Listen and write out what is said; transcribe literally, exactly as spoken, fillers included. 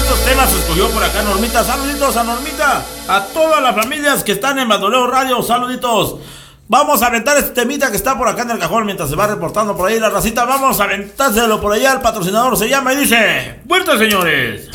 estos temas escogió por acá Normita. Saluditos a Normita, a todas las familias que están en Bandoleo Radio, saluditos. Vamos a aventar este temita que está por acá en el cajón mientras se va reportando por ahí la racita. Vamos a aventárselo por allá al patrocinador, se llama y dice: ¡Vuelta, señores!